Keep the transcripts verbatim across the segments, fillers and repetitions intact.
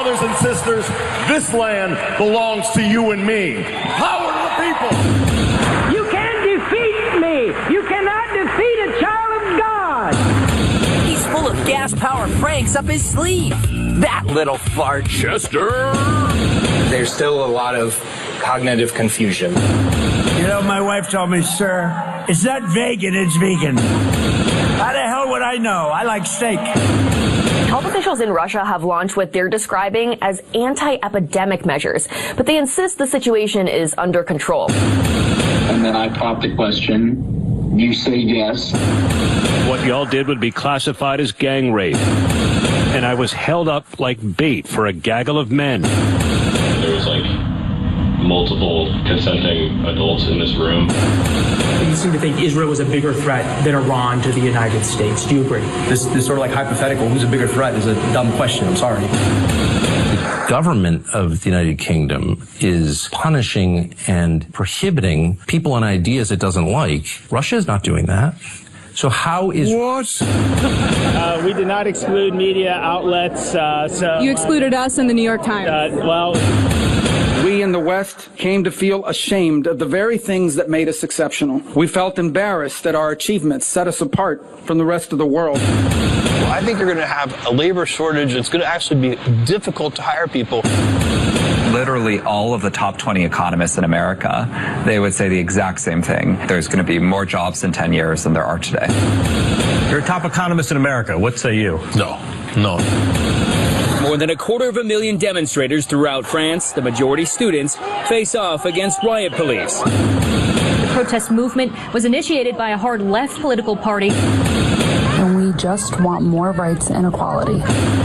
brothers and sisters, this land belongs to you and me. Power to the people. You can't defeat me. You cannot defeat a child of God. He's full of gas-powered pranks up his sleeve. That little fart. Chester. There's still a lot of cognitive confusion. You know, my wife told me, sir, it's not vegan, it's vegan. How the hell would I know? I like steak. Health officials in Russia have launched what they're describing as anti-epidemic measures, but they insist the situation is under control. And then I pop the question. You say yes. What y'all did would be classified as gang rape. And I was held up like bait for a gaggle of men. There was like multiple consenting adults in this room. You seem to think Israel was a bigger threat than Iran to the United States. Do you agree? This, this sort of like hypothetical, who's a bigger threat, is a dumb question. I'm sorry. The government of the United Kingdom is punishing and prohibiting people and ideas it doesn't like. Russia is not doing that. So how is... What? uh, we did not exclude media outlets. Uh, so You excluded us in the New York Times. Uh, well... We in the West came to feel ashamed of the very things that made us exceptional. We felt embarrassed that our achievements set us apart from the rest of the world. Well, I think you're going to have a labor shortage. It's going to actually be difficult to hire people. Literally all of the top twenty economists in America, they would say the exact same thing. There's going to be more jobs in ten years than there are today. You're a top economist in America. What say you? No, no. More than a quarter of a million demonstrators throughout France, the majority students, face off against riot police. The protest movement was initiated by a hard left political party. And we just want more rights and equality.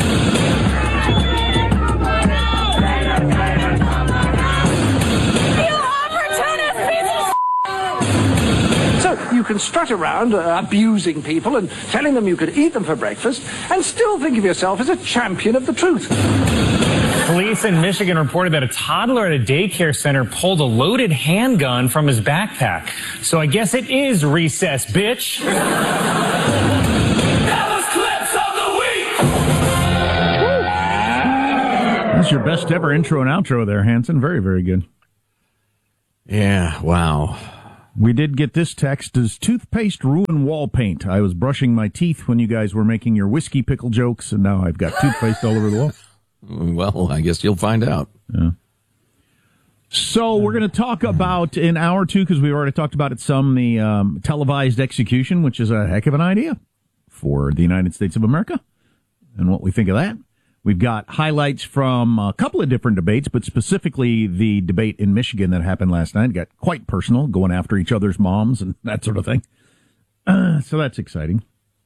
You can strut around uh, abusing people and telling them you could eat them for breakfast and still think of yourself as a champion of the truth. Police in Michigan reported that a toddler at a daycare center pulled a loaded handgun from his backpack. So I guess it is recess, bitch. That was Clips of the Week. That's your best ever intro and outro there, Hanson. Very, very good. Yeah, wow. We did get this text. Does toothpaste ruin wall paint? I was brushing my teeth when you guys were making your whiskey pickle jokes, and now I've got toothpaste all over the wall. Well, I guess you'll find out. Yeah. So we're going to talk about, in hour two, because we already talked about it some, the um, televised execution, which is a heck of an idea for the United States of America, and what we think of that. We've got highlights from a couple of different debates, but specifically the debate in Michigan that happened last night. It got quite personal, going after each other's moms and that sort of thing. Uh, so that's exciting.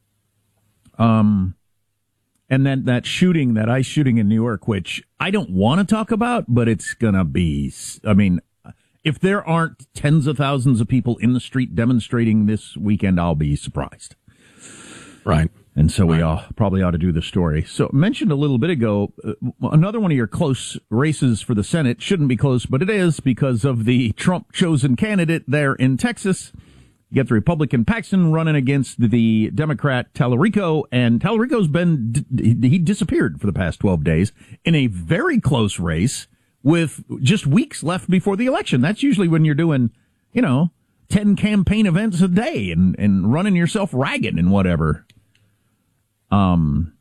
Um, and then that shooting, that ICE shooting in New York, which I don't want to talk about, but it's going to be, I mean, if there aren't tens of thousands of people in the street demonstrating this weekend, I'll be surprised. Right. And so we all probably ought to do the story. So mentioned a little bit ago, uh, another one of your close races for the Senate shouldn't be close, but it is because of the Trump chosen candidate there in Texas. You got the Republican Paxton running against the Democrat Tallarico, and Tallarico's been, he disappeared for the past twelve days in a very close race with just weeks left before the election. That's usually when you're doing, you know, ten campaign events a day and, and running yourself ragged and whatever. Um,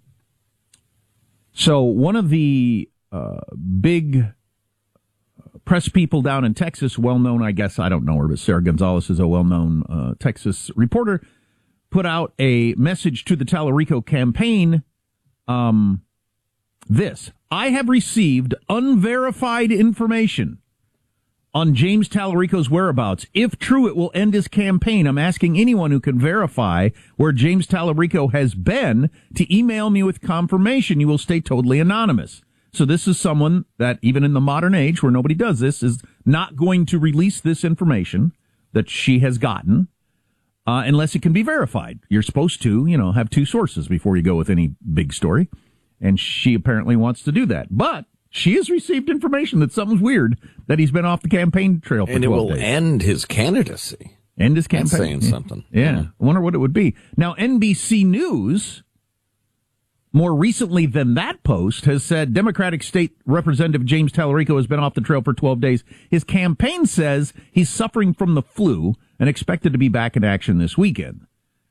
so one of the, uh, big press people down in Texas, well-known, I guess, I don't know her, but Sarah Gonzalez is a well-known, uh, Texas reporter, put out a message to the Tallarico campaign. Um, this, I have received unverified information on James Tallarico's whereabouts. If true, it will end his campaign. I'm asking anyone who can verify where James Tallarico has been to email me with confirmation. You will stay totally anonymous. So this is someone that, even in the modern age where nobody does this, is not going to release this information that she has gotten uh, unless it can be verified. You're supposed to, you know, have two sources before you go with any big story. And she apparently wants to do that. But she has received information that something's weird, that he's been off the campaign trail for and twelve days. And it will end his candidacy. End his campaign. That's saying something. Yeah. yeah. I wonder what it would be. Now, N B C News more recently than that post, has said Democratic State Representative James Tallarico has been off the trail for twelve days. His campaign says he's suffering from the flu and expected to be back in action this weekend.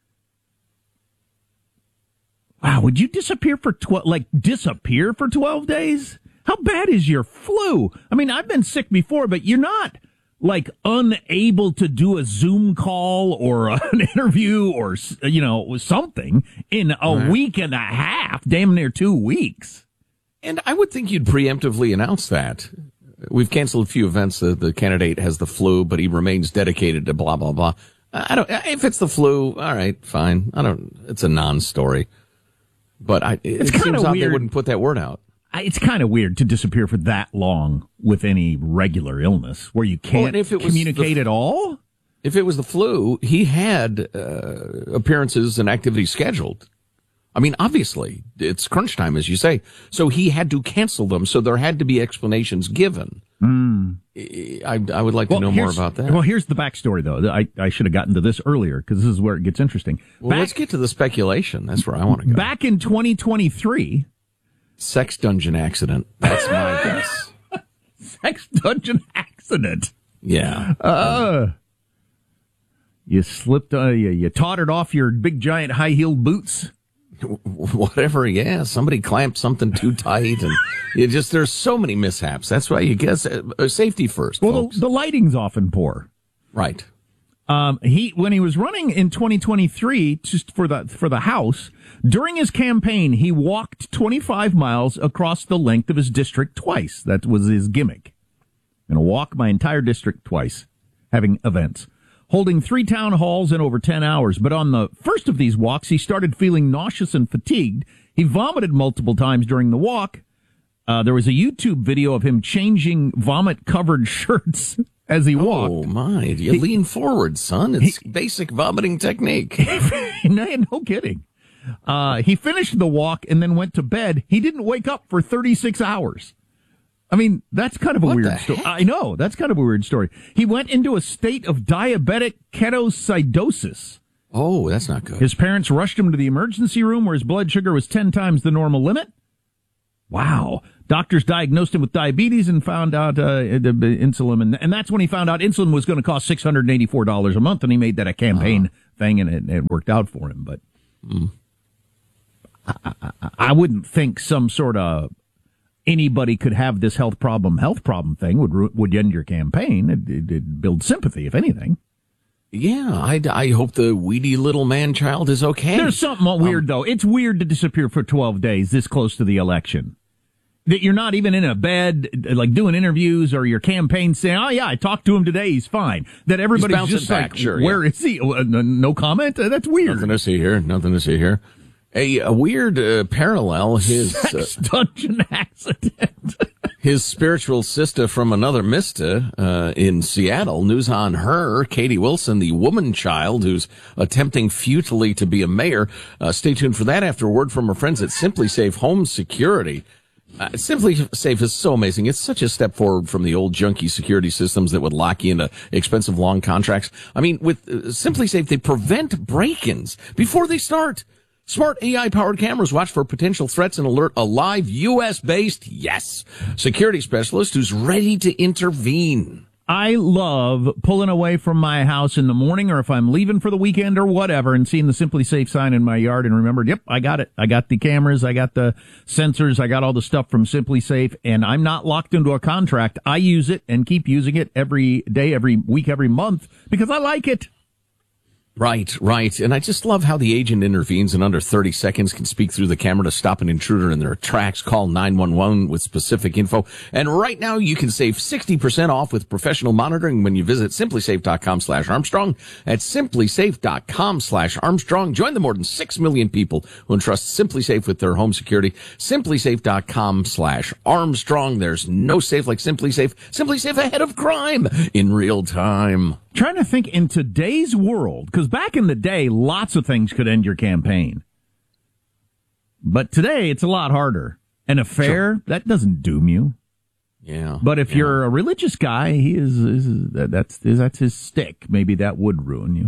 Wow, would you disappear for twelve, like disappear for twelve days? How bad is your flu? I mean, I've been sick before, but you're not like unable to do a Zoom call or an interview or, you know, something in a right. week and a half, damn near two weeks. And I would think you'd preemptively announce that. We've canceled a few events. The, the candidate has the flu, but he remains dedicated to blah, blah, blah. I don't, if it's the flu, all right, fine. I don't, it's a non-story. But I, it it's seems odd weird. they wouldn't put that word out. It's kind of weird to disappear for that long with any regular illness where you can't well, if it was communicate the, at all. If it was the flu, he had uh, appearances and activities scheduled. I mean, obviously, it's crunch time, as you say. So he had to cancel them. So there had to be explanations given. Mm. I, I would like well, to know more about that. Well, here's the backstory, though. I, I should have gotten to this earlier because this is where it gets interesting. Well, Back, let's get to the speculation. That's where I want to go. Back in twenty twenty-three... Sex dungeon accident. That's my guess. Sex dungeon accident. Yeah. Uh, you slipped, uh, you, you tottered off your big giant high heeled boots. Whatever, yeah. Somebody clamped something too tight, and you just there's so many mishaps. That's why you guess uh, safety first. Well, the, the lighting's often poor. Right. Um, he when he was running in twenty twenty-three just for the for the House, during his campaign, he walked twenty-five miles across the length of his district twice. That was his gimmick. I'm going to walk my entire district twice, having events, holding three town halls in over ten hours. But on the first of these walks, he started feeling nauseous and fatigued. He vomited multiple times during the walk. Uh, there was a YouTube video of him changing vomit-covered shirts as he walked. Oh, my. You he, lean forward, son. It's he, basic vomiting technique. no, no kidding. Uh, he finished the walk and then went to bed. He didn't wake up for thirty-six hours. I mean, that's kind of a what weird story. I know. That's kind of a weird story. He went into a state of diabetic ketoacidosis. Oh, that's not good. His parents rushed him to the emergency room where his blood sugar was ten times the normal limit. Wow. Doctors diagnosed him with diabetes and found out uh, insulin, and, and that's when he found out insulin was going to cost six hundred eighty-four dollars a month, and he made that a campaign uh-huh. thing, and it, it worked out for him. But mm. I, I, I wouldn't think some sort of anybody could have this health problem, health problem thing would would end your campaign. It, it, it builds sympathy, if anything. Yeah, I, I hope the weedy little man-child is okay. There's something weird, um, though. It's weird to disappear for twelve days this close to the election. That you're not even in a bed, like doing interviews or your campaign saying, oh, yeah, I talked to him today, he's fine. That everybody's just back, like, sure, where yeah. is he? No comment? That's weird. Nothing to see here. Nothing to see here. A, a weird uh, parallel, his Sex uh, dungeon accident. His spiritual sister from another mister uh, in Seattle. News on her, Katie Wilson, the woman child who's attempting futilely to be a mayor. Uh, stay tuned for that after a word from our friends at Simply Safe Home Security. Uh, Simply Safe is so amazing. It's such a step forward from the old junky security systems that would lock you into expensive long contracts. I mean, with uh, Simply Safe, they prevent break-ins before they start. Smart A I-powered cameras watch for potential threats and alert a live U S-based, yes, security specialist who's ready to intervene. I love pulling away from my house in the morning or if I'm leaving for the weekend or whatever and seeing the Simply Safe sign in my yard and remember, yep, I got it. I got the cameras. I got the sensors. I got all the stuff from Simply Safe, and I'm not locked into a contract. I use it and keep using it every day, every week, every month because I like it. Right, right. And I just love how the agent intervenes in under thirty seconds, can speak through the camera to stop an intruder in their tracks, call nine one one with specific info. And right now you can save sixty percent off with professional monitoring when you visit simplysafe.com slash Armstrong. At simplysafe.com slash Armstrong. Join the more than six million people who entrust Simply Safe with their home security. simplysafe.com slash Armstrong. There's no safe like Simply Safe. Simply Safe ahead of crime in real time. Trying to think in today's world, because back in the day, lots of things could end your campaign. But today, it's a lot harder. An affair, sure. That doesn't doom you. Yeah. But if yeah. you're a religious guy, he is, is that's that's his stick. Maybe that would ruin you.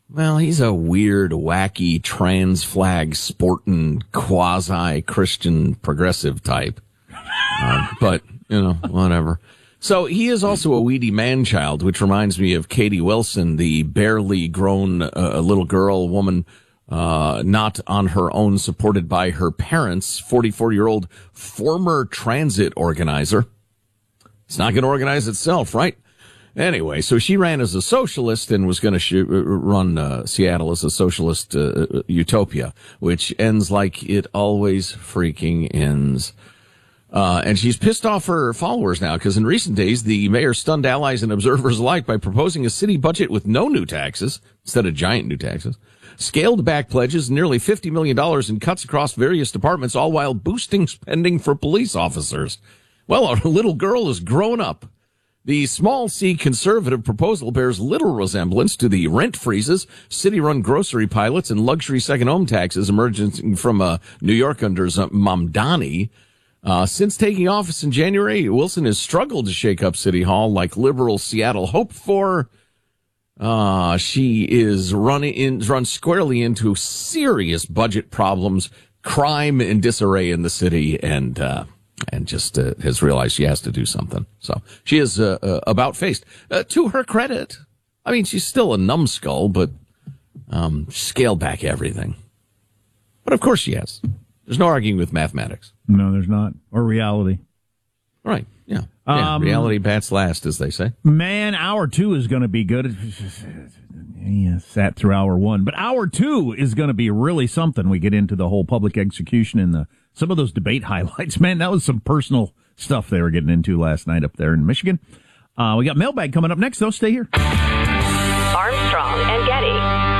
well, he's a weird, wacky, trans flag sporting, quasi-Christian progressive type. Uh, but, you know, whatever. So he is also a weedy man-child, which reminds me of Katie Wilson, the barely grown uh, little girl, woman, uh, not on her own, supported by her parents, forty-four-year-old former transit organizer. It's not going to organize itself, right? Anyway, so she ran as a socialist and was going to sh- run uh, Seattle as a socialist uh, utopia, which ends like it always freaking ends. Uh, and she's pissed off her followers now because in recent days, the mayor stunned allies and observers alike by proposing a city budget with no new taxes instead of giant new taxes, scaled back pledges, nearly fifty million dollars in cuts across various departments, all while boosting spending for police officers. Well, our little girl is grown up. The small C conservative proposal bears little resemblance to the rent freezes, city-run grocery pilots, and luxury second home taxes emerging from uh, New York under Mamdani. Uh, since taking office in January, Wilson has struggled to shake up City Hall like liberal Seattle hoped for. Uh, she is running in, run squarely into serious budget problems, crime and disarray in the city, and uh and just uh, has realized she has to do something. So she is uh, uh, about faced. Uh, to her credit, I mean, she's still a numbskull, but um, scaled back everything. But of course she has. There's no arguing with mathematics. No, there's not. Or reality. Right, yeah. yeah Um, reality bats last, as they say. Man, hour two is going to be good. Yeah, sat through hour one. But hour two is going to be really something. We get into the whole public execution and the some of those debate highlights. Man, that was some personal stuff they were getting into last night up there in Michigan. Uh, we got mailbag coming up next, though. Stay here. Armstrong and Getty.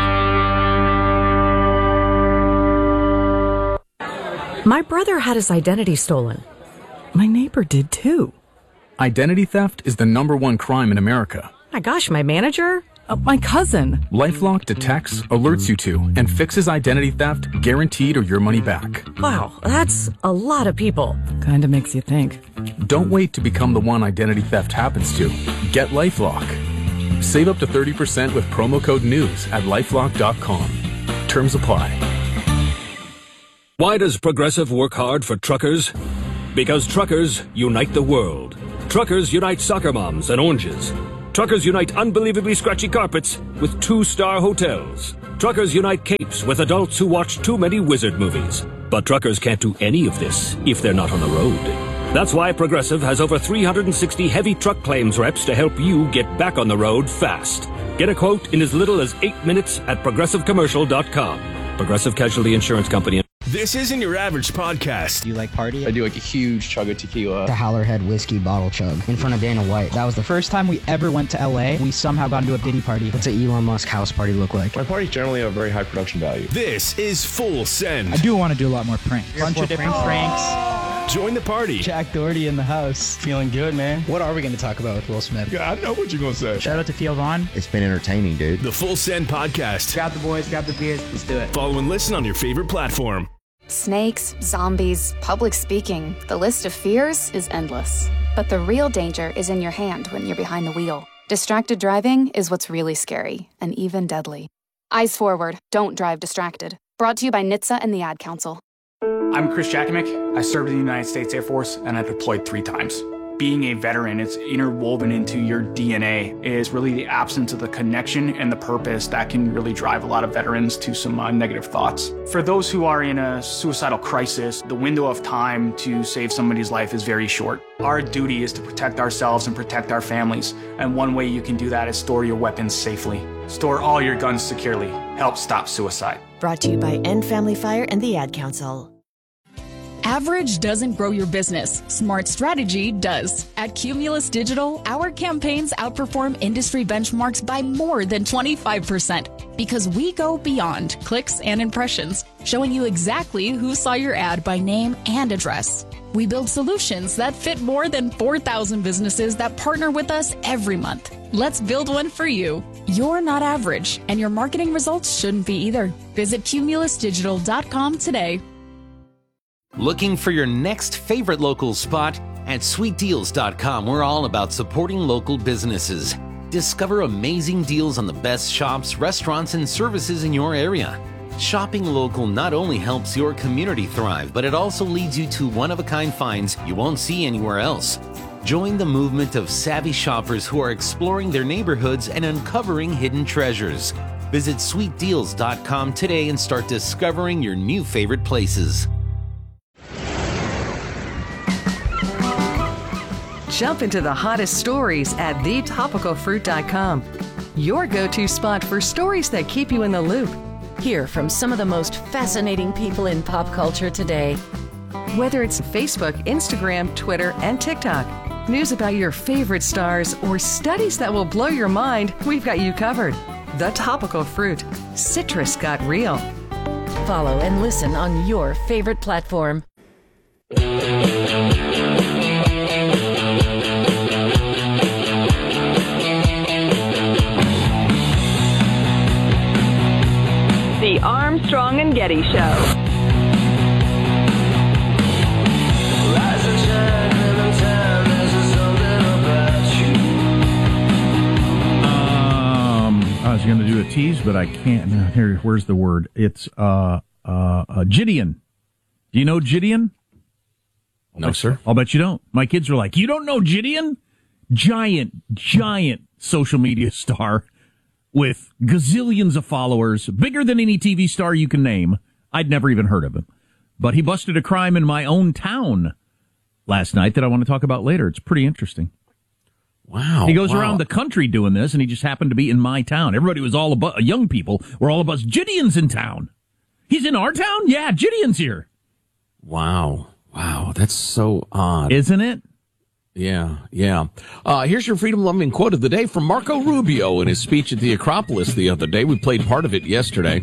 My brother had his identity stolen. My neighbor did too. Identity theft is the number one crime in America. My gosh, my manager? Uh, my cousin. LifeLock detects, alerts you to, and fixes identity theft guaranteed or your money back. Wow, that's a lot of people. Kinda makes you think. Don't wait to become the one identity theft happens to. Get LifeLock. Save up to thirty percent with promo code NEWS at lifelock dot com. Terms apply. Why does Progressive work hard for truckers? Because truckers unite the world. Truckers unite soccer moms and oranges. Truckers unite unbelievably scratchy carpets with two-star hotels. Truckers unite capes with adults who watch too many wizard movies. But truckers can't do any of this if they're not on the road. That's why Progressive has over three hundred sixty heavy truck claims reps to help you get back on the road fast. Get a quote in as little as eight minutes at progressive commercial dot com. Progressive Casualty Insurance Company. This isn't your average podcast. Do you like party? I do like a huge chug of tequila. The Howlerhead whiskey bottle chug in front of Dana White. That was the first time we ever went to L A. We somehow got into a Diddy party. What's an Elon Musk house party look like? My parties generally have a very high production value. This is Full Send. I do want to do a lot more pranks. A bunch of different pranks. Join the party. Jack Doherty in the house. Feeling good, man. What are we going to talk about with Will Smith? Yeah, I know what you're going to say. Shout out to Theo Vaughn. It's been entertaining, dude. The Full Send Podcast. Grab the boys, grab the beers. Let's do it. Follow and listen on your favorite platform. Snakes, zombies, public speaking. The list of fears is endless. But the real danger is in your hand when you're behind the wheel. Distracted driving is what's really scary and even deadly. Eyes forward. Don't drive distracted. Brought to you by N H T S A and the Ad Council. I'm Chris Jakimick. I served in the United States Air Force and I deployed three times. Being a veteran, it's interwoven into your D N A, is really the absence of the connection and the purpose that can really drive a lot of veterans to some uh, negative thoughts. For those who are in a suicidal crisis, the window of time to save somebody's life is very short. Our duty is to protect ourselves and protect our families, and one way you can do that is store your weapons safely. Store all your guns securely. Help stop suicide. Brought to you by End Family Fire and the Ad Council. Average doesn't grow your business. Smart strategy does. At Cumulus Digital, our campaigns outperform industry benchmarks by more than twenty-five percent because we go beyond clicks and impressions, showing you exactly who saw your ad by name and address. We build solutions that fit more than four thousand businesses that partner with us every month. Let's build one for you. You're not average, and your marketing results shouldn't be either. Visit cumulus digital dot com today. Looking for your next favorite local spot? At sweet deals dot com, we're all about supporting local businesses. discover amazing deals on the best shops, restaurants, and services in your area. Shopping local not only helps your community thrive, but it also leads you to one-of-a-kind finds you won't see anywhere else. Join the movement of savvy shoppers who are exploring their neighborhoods and uncovering hidden treasures. Visit sweet deals dot com today and start discovering your new favorite places. Jump into the hottest stories at the topical fruit dot com. Your go-to spot for stories that keep you in the loop. Hear from some of the most fascinating people in pop culture today. Whether it's Facebook, Instagram, Twitter, and TikTok, news about your favorite stars, or studies that will blow your mind, we've got you covered. The Topical Fruit. Citrus got real. Follow and listen on your favorite platform. The Armstrong and Getty Show. I was going to do a tease, but I can't. Here, where's the word? It's uh, uh, uh, Gideon. Do you know Gideon? No, sir. I'll bet you don't. My kids are like, you don't know Gideon? Giant, giant social media star with gazillions of followers, bigger than any T V star you can name. I'd never even heard of him. But he busted a crime in my own town last night that I want to talk about later. It's pretty interesting. Wow. He goes wow. around the country doing this, and he just happened to be in my town. Everybody was all about, young people were all about, Gideon's in town. He's in our town? Yeah, Gideon's here. Wow. Wow. That's so odd. Isn't it? Yeah, yeah. Uh, here's your freedom-loving quote of the day from Marco Rubio in his speech at the Acropolis the other day. We played part of it yesterday.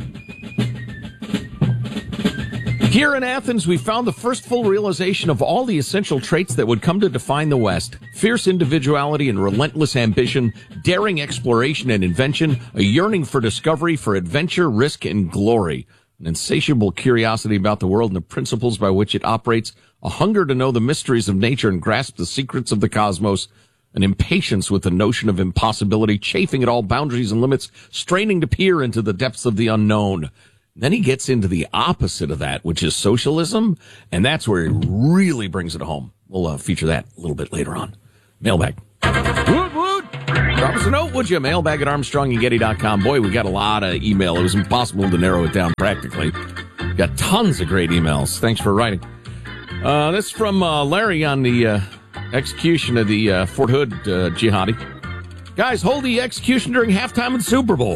Here in Athens, we found the first full realization of all the essential traits that would come to define the West. Fierce individuality and relentless ambition, daring exploration and invention, a yearning for discovery, for adventure, risk, and glory, an insatiable curiosity about the world and the principles by which it operates, a hunger to know the mysteries of nature and grasp the secrets of the cosmos, an impatience with the notion of impossibility, chafing at all boundaries and limits, straining to peer into the depths of the unknown. Then he gets into the opposite of that, which is socialism, and that's where he really brings it home. We'll uh, feature that a little bit later on. Mailbag. Woot, woot. Drop us a note, would you? Mailbag at armstrong and getty dot com. Boy, we got a lot of email. It was impossible to narrow it down practically. Got tons of great emails. Thanks for writing. Uh, this is from uh, Larry on the uh, execution of the uh, Fort Hood uh, jihadi. Guys, hold the execution during halftime of the Super Bowl.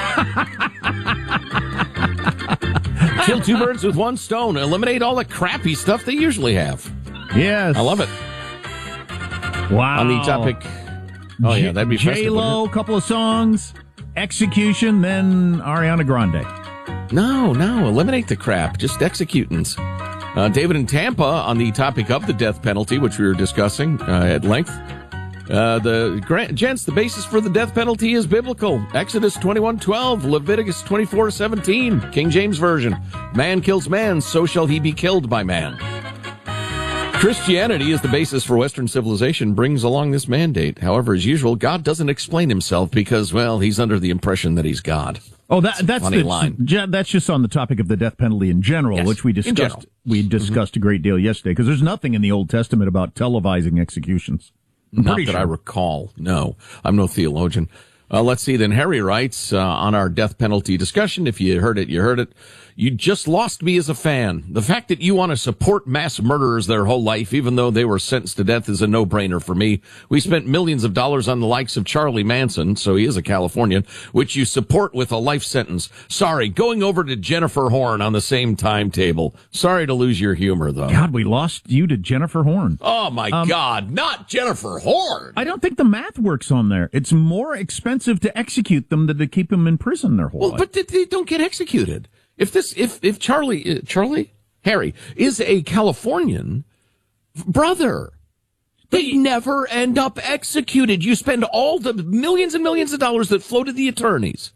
Kill two birds with one stone. Eliminate all the crappy stuff they usually have. Yes. I love it. Wow. On the topic. Oh, yeah, that'd be festive, J-Lo, couple of songs, execution, then Ariana Grande. No, no, eliminate the crap. Just executants. Uh, David in Tampa on the topic of the death penalty, which we were discussing uh, at length. Uh, the grant, gents, the basis for the death penalty is biblical. Exodus twenty-one twelve, Leviticus twenty-four seventeen, King James Version. Man kills man, so shall he be killed by man. Christianity is the basis for Western civilization, brings along this mandate. However, as usual, God doesn't explain himself because, well, he's under the impression that he's God. Oh, that, that's funny the line. That's just on the topic of the death penalty in general, Yes, which we discussed. We discussed mm-hmm. a great deal yesterday because there's nothing in the Old Testament about televising executions. I'm Not that sure. I recall. No, I'm no theologian. Uh, let's see. Then Harry writes uh, on our death penalty discussion. If you heard it, you heard it. You just lost me as a fan. The fact that you want to support mass murderers their whole life, even though they were sentenced to death, is a no-brainer for me. We spent millions of dollars on the likes of Charlie Manson, so he is a Californian, which you support with a life sentence. Sorry, going over to Jennifer Horn on the same timetable. Sorry to lose your humor, though. God, we lost you to Jennifer Horn. Oh, my um, God, not Jennifer Horn. I don't think the math works on there. It's more expensive to execute them than to keep them in prison their whole well, life. But they, they don't get executed. If this, if, if Charlie, uh, Charlie, Harry is a Californian brother, they never end up executed. You spend all the millions and millions of dollars that flow to the attorneys,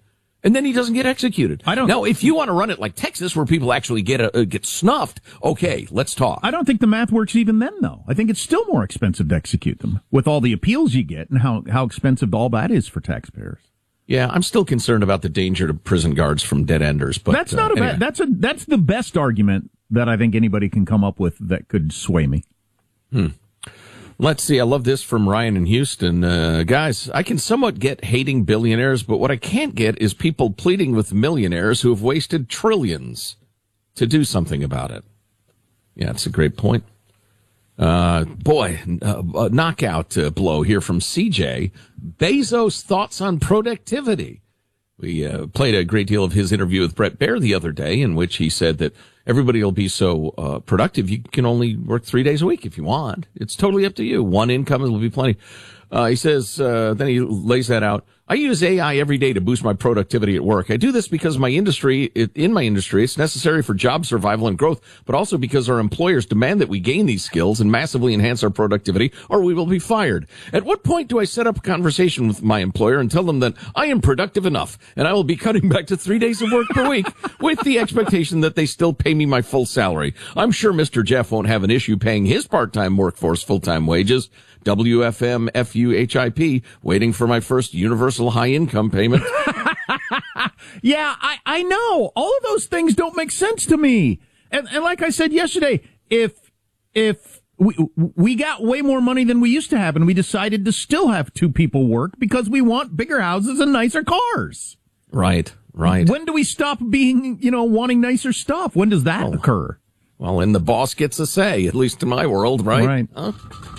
And then he doesn't get executed. I don't. Now, if you want to run it like Texas, where people actually get a, uh, get snuffed, okay, let's talk. I don't think the math works even then, though. I think it's still more expensive to execute them with all the appeals you get and how, how expensive all that is for taxpayers. Yeah, I'm still concerned about the danger to prison guards from dead enders. But that's not uh, a anyway. bad, that's a that's the best argument that I think anybody can come up with that could sway me. Hmm. Let's see. I love this from Ryan in Houston. Uh, guys, I can somewhat get hating billionaires, but what I can't get is people pleading with millionaires who have wasted trillions to do something about it. Yeah, it's a great point. Uh, boy, uh, a knockout uh, blow here from C J. Bezos' thoughts on productivity. We uh, played a great deal of his interview with Brett Baer the other day, in which he said that everybody will be so uh, productive, you can only work three days a week if you want. It's totally up to you. One income will be plenty. Uh, he says, uh, then he lays that out. I use A I every day to boost my productivity at work. I do this because my industry, it, in my industry, it's necessary for job survival and growth, but also because our employers demand that we gain these skills and massively enhance our productivity, or we will be fired. At what point do I set up a conversation with my employer and tell them that I am productive enough and I will be cutting back to three days of work per week with the expectation that they still pay me my full salary? I'm sure Mister Jeff won't have an issue paying his part-time workforce full-time wages. W F M F U H I P, waiting for my first universal high income payment. Yeah, I, I know. All of those things don't make sense to me. And, and like I said yesterday, if if we we got way more money than we used to have, and we decided to still have two people work because we want bigger houses and nicer cars. Right, right. When do we stop being, you know, wanting nicer stuff? When does that oh. occur? Well, and the boss gets a say, at least in my world, right? Right. Huh?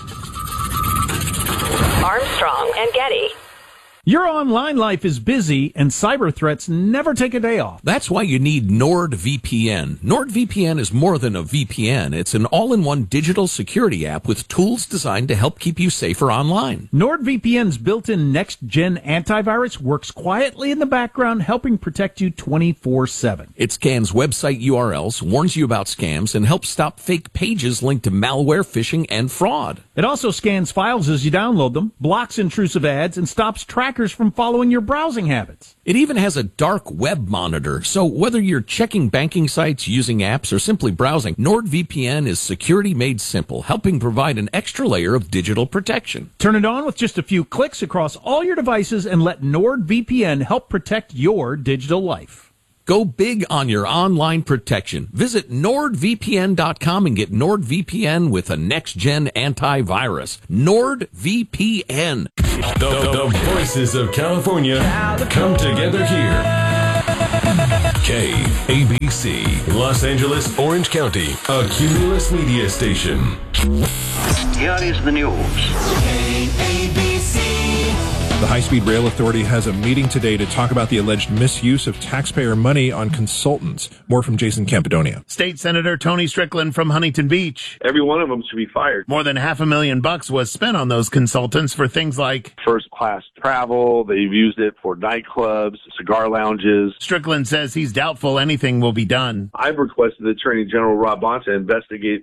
Armstrong and Getty. Your online life is busy, and cyber threats never take a day off. That's why you need NordVPN. NordVPN is more than a V P N. It's an all-in-one digital security app with tools designed to help keep you safer online. NordVPN's built-in next-gen antivirus works quietly in the background, helping protect you twenty-four seven. It scans website U R Ls, warns you about scams, and helps stop fake pages linked to malware, phishing, and fraud. It also scans files as you download them, blocks intrusive ads, and stops trackers from following your browsing habits. It even has a dark web monitor, so whether you're checking banking sites, using apps, or simply browsing, NordVPN is security made simple, helping provide an extra layer of digital protection. Turn it on with just a few clicks across all your devices and let NordVPN help protect your digital life. Go big on your online protection. Visit Nord V P N dot com and get NordVPN with a next-gen antivirus. NordVPN. The, the, the voices of California come together here. K A B C, Los Angeles, Orange County, a Cumulus media station. Here is the news. K A B C. The High-Speed Rail Authority has a meeting today to talk about the alleged misuse of taxpayer money on consultants. More from Jason Campidonia. State Senator Tony Strickland from Huntington Beach. Every one of them should be fired. More than half a million bucks was spent on those consultants for things like first-class travel. They've used it for nightclubs, cigar lounges. Strickland says he's doubtful anything will be done. I've requested Attorney General Rob Bonta investigate